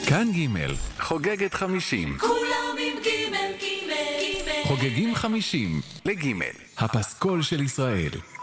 כאן ג' חוגגת 50. כולם עם ג' ג' ג' חוגגים 50 לג' הפסקול של ישראל.